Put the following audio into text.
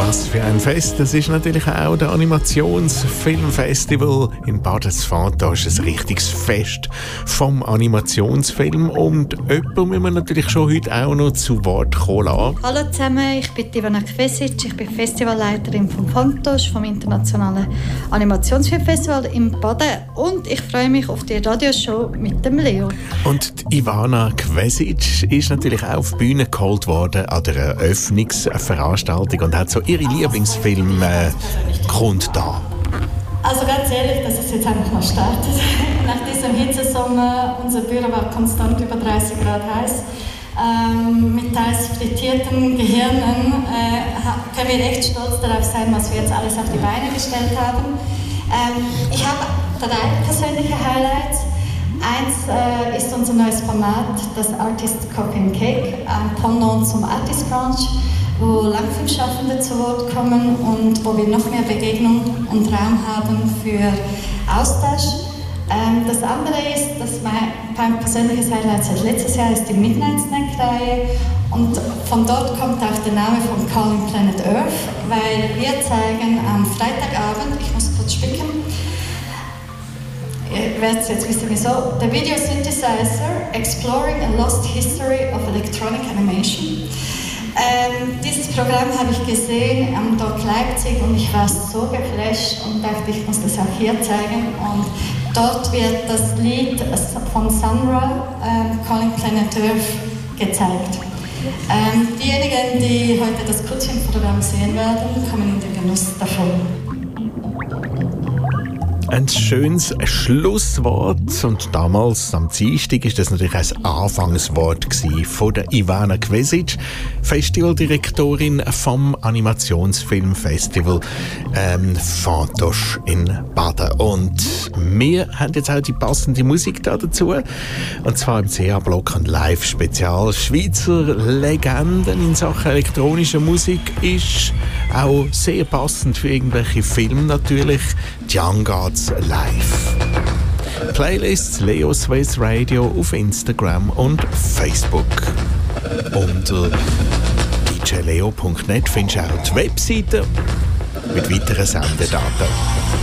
Was für ein Fest, das ist natürlich auch das Animationsfilmfestival in Badesfahrt. Da ist ein richtiges Fest vom Animationsfilm und jemanden müssen wir natürlich schon heute auch noch zu Wort kommen lassen. Hallo zusammen, ich bin Ivana Kvesic, ich bin Festivalleiterin vom Fantosch, vom Internationalen Animationsfilmfestival in Baden und ich freue mich auf die Radioshow mit dem Leo. Und Ivana Kvesic ist natürlich auch auf die Bühne geholt worden an der Eröffnungsveranstaltung und hat so ihre Lieblingsfilme kundgetan. Also ganz ehrlich, dass es jetzt einfach mal startet. Nach diesem Hitzesommer, unser Büro war konstant über 30 Grad heiß. Mit teils frittierten Gehirnen können wir echt stolz darauf sein, was wir jetzt alles auf die Beine gestellt haben. Ich habe 3 persönliche Highlights. Eins ist unser neues Format, das Artist Coffee and Cake, ein Pendant zum Artist Brunch, wo Langfilmschaffende zu Wort kommen und wo wir noch mehr Begegnung und Raum haben für Austausch. Das andere ist, dass mein persönliches Highlight seit letztes Jahr ist die Midnight Snack-Reihe und von dort kommt auch der Name von Calling Planet Earth, weil wir zeigen am Freitagabend, ich muss kurz spicken, ihr werdet jetzt wissen wieso, der Video Synthesizer Exploring a Lost History of Electronic Animation. Dieses Programm habe ich gesehen am Doc Leipzig und ich war so geflasht und dachte, ich muss das auch hier zeigen. Und dort wird das Lied von Sunra, Calling Planet Earth, gezeigt. Diejenigen, die heute das Kurzfilmprogramm sehen werden, kommen in den Genuss davon. Ein schönes Schlusswort und damals am Dienstag war das natürlich ein Anfangswort von der Ivana Kvesic, Festivaldirektorin vom Animationsfilmfestival Fantosch in Baden. Und wir haben jetzt auch die passende Musik dazu, und zwar im CA-Block ein Live-Spezial. Schweizer Legenden in Sachen elektronischer Musik ist auch sehr passend für irgendwelche Filme natürlich. Young Gods Live. Playlists Leo Swiss Radio auf Instagram und Facebook. Unter djleo.net findest du auch die Webseite mit weiteren Sendedaten.